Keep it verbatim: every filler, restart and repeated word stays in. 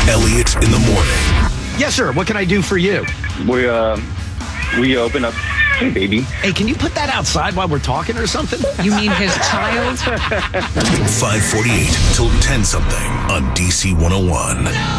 Elliot in the morning. Yes, sir. What can I do for you? We uh, we open up. Hey, baby. Hey, can you put that outside while we're talking or something? You mean his child? five forty-eight till ten something on D C one oh one.